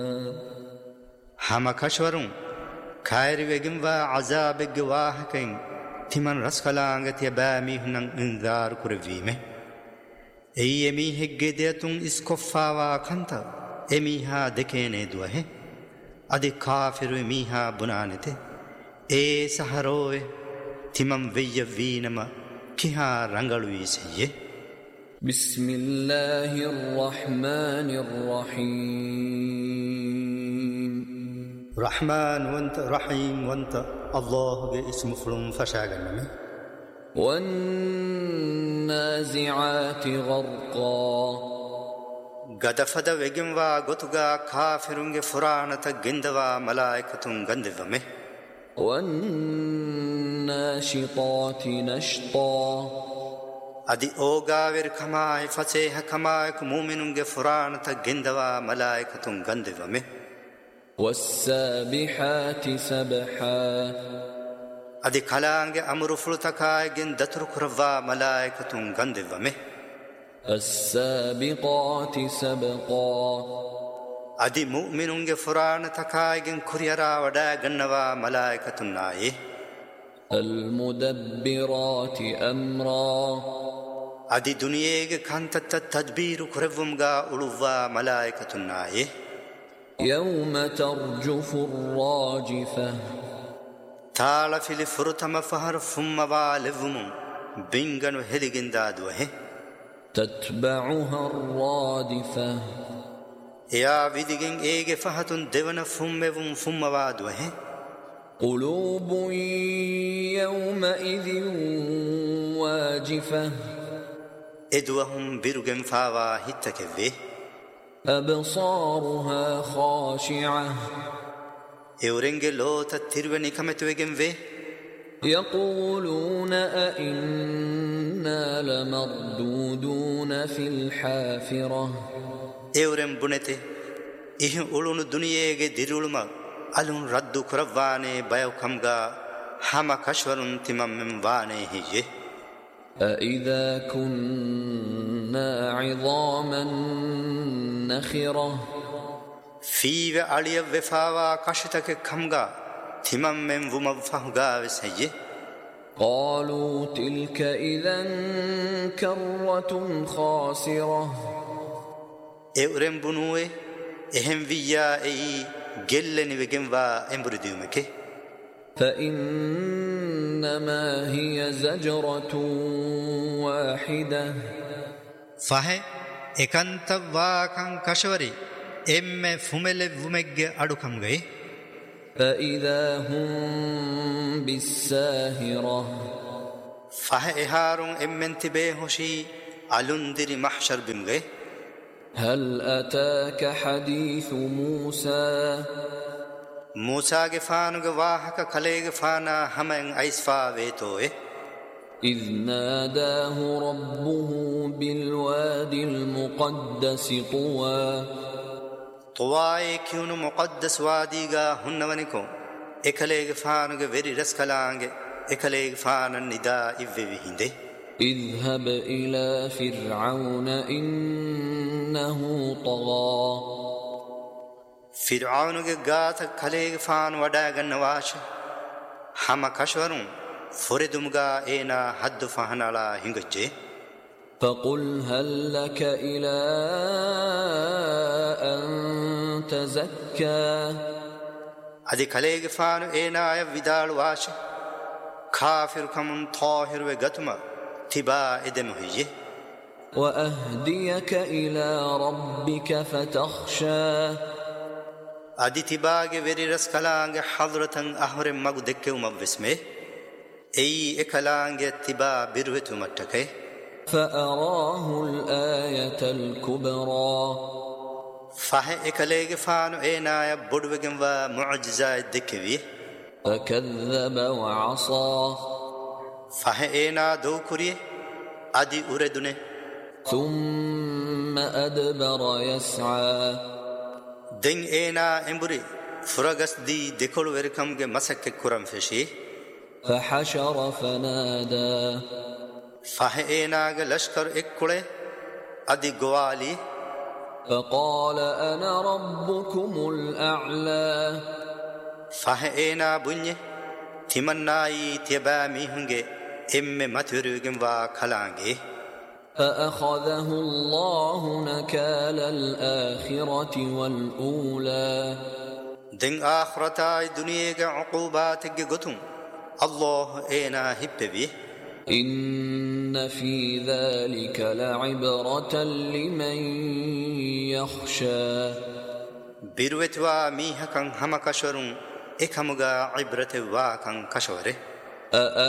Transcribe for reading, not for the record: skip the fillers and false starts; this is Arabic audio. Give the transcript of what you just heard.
hama kashwarun khairi vegimwa azabeg wahakain timan raskalangat yabami hunan inzar kurvime ei emi hegge deatun iskoffawa kanta emiha dekene duahe adi kafiru emiha bunanete e saharoe timam veyya vinama kiha rangaluwi seye Bismillahir Rahmanir Rahim Rahman wanta Rahim wanta Allah ge ismu fulum fashaganame wan nazi'ati gharqa gadafada vegimwa gotuga kafirunge furanata gindawa malaikatun gandivame wan nashitati nashta adi ogaver kamai faseha kamai mu'minunge furanata gindawa malaikatun gandivame was-sabihati sabha adi kalange amru fulutakai gen datru kurva malaikatun gandivame as-sabiqati sabqa adi mu'minunge furanata kai gen kuriyara wada gannawa malaikatun naye al-mudabbirati amra adi duniyege kantata tadbiru kurevumga uluwa malaikatun naye yawma tarjufu ar-rajifah taala fili furutama fahar fumma walevum binganu heligindadwahe tatba'uha ar-radifah ya vidigen ege fahatun devana fummevum fumma wadwahe qulubun yawma idhin wajifah edwahum birugen fawa hittakeve absaruha khashi'ah eurenge lota tirveni kametwegen ve yaquluna a inna lamarduduna fil hafirah eurem bunete ihin ulunu duniyege diruluma alun raddu kuravane bayukamga hama kashwarun timammen wane hiye أإذا كنا عظاما نخرة في عليا وفاوا كشتك كمغا تمام من ومفهغا وسيه قالوا تلك إذا كرة خاسرة اورم بنوه اهم ويا اي گلني وگنوا امبرديومك فإنما هي زجرة واحدة فه اكنت واكن كشوري ام فمل ومگ ادكم گئے فإذا هم بالساهرة فه اهارون امنت بهوشي علندري محشر بم گئے هل أتاك حديث موسى موسى گفانگ واهك کلے گفانا ہمن ایسفا ویتوے إذ ناداه ربه بالوادي المقدس طوى طوى كيون مقدس واديغا هنونيكو اكلے گفانگ ویری رسکلانگ اكلے گفانا نداء ویہندے اذهب إلى فرعون إنه طغى فرعون کے گات کھلے فان وڈا گنواش ہم کشوروں فردمگا اینا حد فہنالا ہنگجے فقل هل لك إلى أن تزكى ادی کھلے فان اینا ودال واش کافر کمن طاہر و گتما تبا ادم ہوئے وأهديك إلى ربك فتخشى ادی تباگ ویری رسکلانگ حضرتن احرم مگ دکے مبسمے ای اکلانگ تبا بروتو مٹکے فأراه الآية الكبرى فہ اکلے فان اینا بدوگن و معجزہ دکوی فكذب وعصى فہ اینا دو کریے ادی اردنے ثم أدبر يسعى دين اينا امبري فرغس دي ديكول وركم کے مسك كرم فشي فحشر فنادى فه اينا لشكر اكڑے ادي گوالي فقال أنا ربكم الأعلى فهئنا بني تمناي تبامي هنگي إم متورغم وخلانگي فأخذه الله نكال الآخرة والأولى دين آخرتاي دنيا عقوبات غتم الله إنا هببي إن في ذلك لعبرة لمن يخشى بيروتوا ميها كان همكشورون إكمغا عبرة واكن كشوره